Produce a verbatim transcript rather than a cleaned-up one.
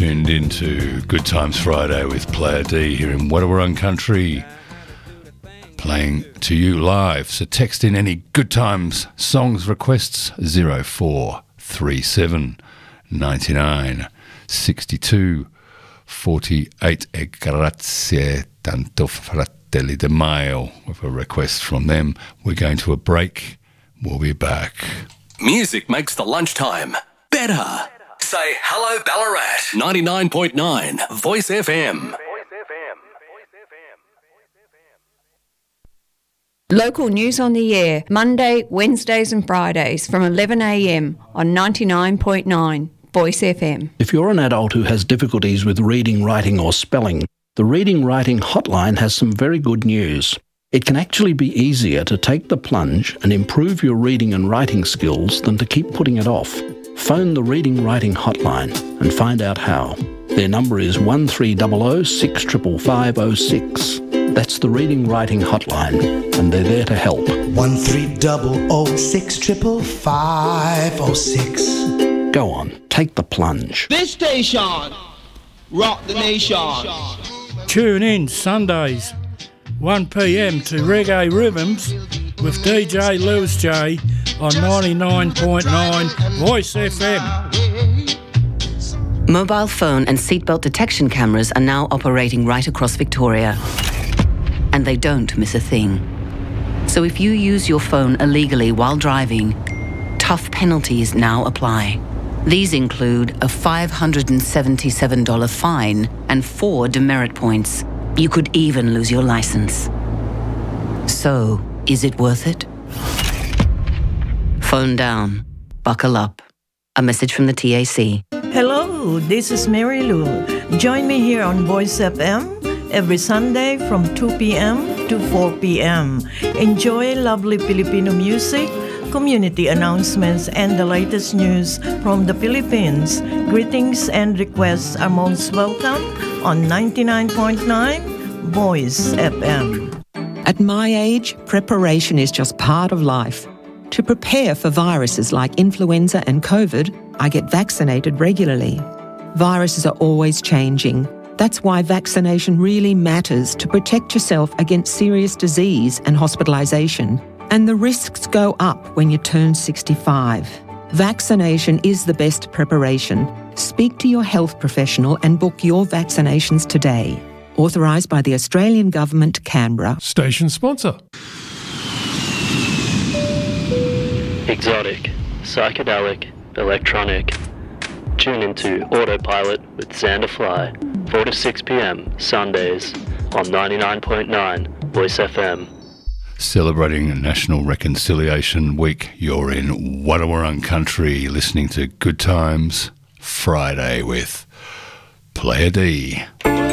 tuned into Good Times Friday with Player D here in Wadawurrung Country, playing to you live. So text in any Good Times songs requests zero four three seven ninety-nine sixty-two forty-eight. E grazie tanto fratelli de Maio with a request from them. We're going to a break. We'll be back. Music makes the lunchtime better. Say hello Ballarat. ninety-nine point nine Voice F M. Local news on the air, Monday, Wednesdays and Fridays from eleven a m on ninety-nine point nine Voice F M. If you're an adult who has difficulties with reading, writing or spelling, the Reading Writing Hotline has some very good news. It can actually be easier to take the plunge and improve your reading and writing skills than to keep putting it off. Phone the Reading Writing Hotline and find out how. Their number is one three zero zero six five five zero six. That's the Reading Writing Hotline, and they're there to help. one three zero zero six five five zero six. Go on, take the plunge. This station, rock the nation. Tune in Sundays, one p m to Reggae Rhythms with D J Lewis J on ninety-nine point nine Voice F M. Mobile phone and seatbelt detection cameras are now operating right across Victoria. And they don't miss a thing. So if you use your phone illegally while driving, tough penalties now apply. These include a five hundred seventy-seven dollars fine and four demerit points. You could even lose your license. So, is it worth it? Phone down. Buckle up. A message from the T A C. Hello, this is Mary Lou. Join me here on Voice F M every Sunday from two p m to four p m Enjoy lovely Filipino music, community announcements, and the latest news from the Philippines. Greetings and requests are most welcome on ninety-nine point nine Voice F M. At my age, preparation is just part of life. To prepare for viruses like influenza and COVID, I get vaccinated regularly. Viruses are always changing. That's why vaccination really matters to protect yourself against serious disease and hospitalisation. And the risks go up when you turn sixty-five. Vaccination is the best preparation. Speak to your health professional and book your vaccinations today. Authorised by the Australian Government, Canberra. Station sponsor. Exotic, psychedelic, electronic. Tune into Autopilot with Xander Fly, four to six p m Sundays on ninety-nine point nine Voice F M. Celebrating National Reconciliation Week, you're in Wadawurrung Country listening to Good Times Friday with Player D.